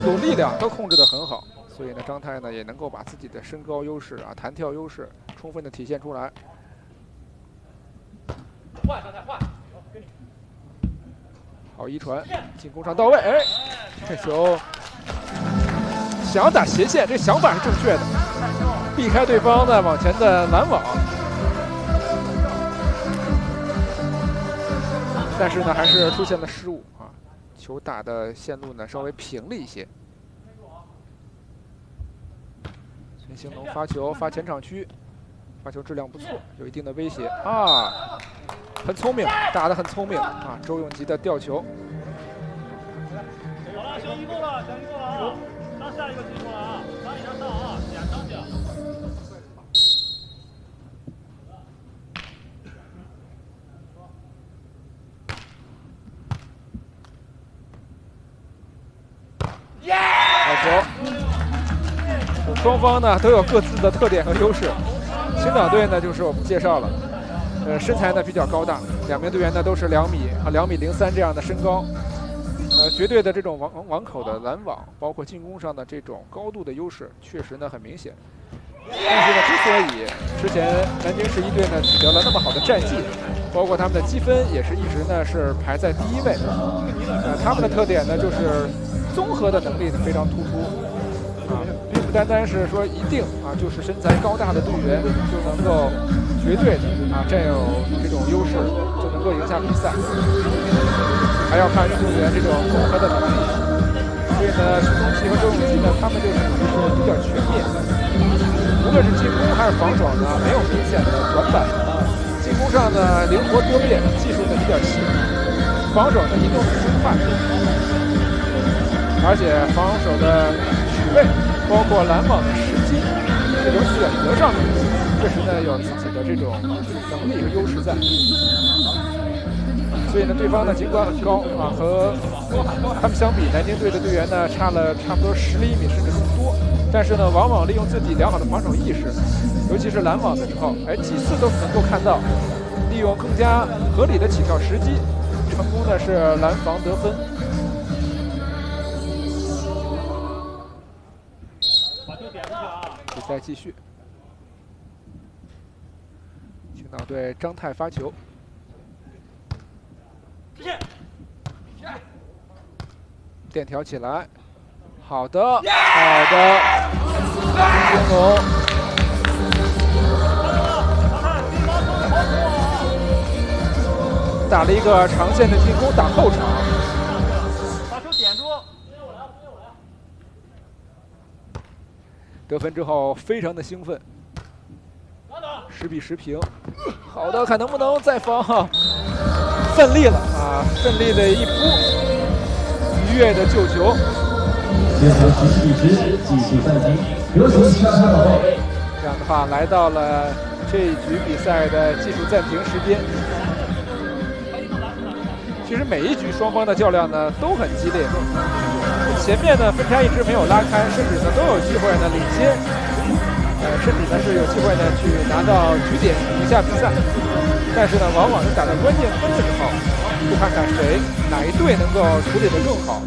度、力量都控制得很好，所以呢，张泰呢也能够把自己的身高优势啊、弹跳优势充分的体现出来。 换张泰换， 好一传，进攻上到位，哎，这球想打斜线，这想法是正确的，避开对方的往前的拦网。 但是呢，还是出现了失误啊！球打的线路呢稍微平了一些。孙兴农发球发前场区，发球质量不错，有一定的威胁啊，很聪明，打得很聪明啊！周永吉的吊球。 好了，小一够了，小一够了啊！上下一个进攻了啊！上一下上啊，俩上去。 好球！双方呢都有各自的特点和优势。青岛队呢就是我们介绍了，身材呢比较高大，两名队员呢都是2米和2米03这样的身高，绝对的这种网口的拦网，包括进攻上的这种高度的优势，确实呢很明显。但是呢，之所以之前南京11队呢取得了那么好的战绩，包括他们的积分也是一直呢是排在第1位，他们的特点呢就是综合的能力呢非常突出。 并不单单是说一定啊，就是身材高大的队员就能够绝对的啊占有这种优势，就能够赢下比赛，还要看运动员这种综合的能力。所以呢，徐宗奇和周永吉呢，他们就属于是比较全面，无论是进攻还是防守呢，没有明显的短板。进攻上呢灵活多变，技术呢比较细腻，防守呢移动速度快，而且防守的 位，包括拦网的时机，这种选择上面，确实呢有自己的这种能力和优势在。所以呢，对方呢尽管很高啊，和他们相比，南京队的队员呢差了差不多10厘米甚至更多，但是呢，往往利用自己良好的防守意识，尤其是拦网的时候，哎，几次都能够看到，利用更加合理的起跳时机，成功的是拦防得分。 比赛继续，青岛队张泰发球，垫挑起来，好的，好的，孙兴农，打了一个长线的进攻，打后场。 得分之后非常的兴奋，10比10平。好的，看能不能再防，奋力了啊！奋力的一扑，愉悦的救球。 接球11比10，继续暂停，有请其他参考位。 这样的话，来到了这一局比赛的技术暂停时间。其实每一局双方的较量呢都很激烈。 前面呢分差一直没有拉开，甚至呢都有机会呢领先，甚至呢是有机会呢去拿到局点赢下比赛，但是呢往往是打到关键分的时候，就看看谁哪一队能够处理得更好。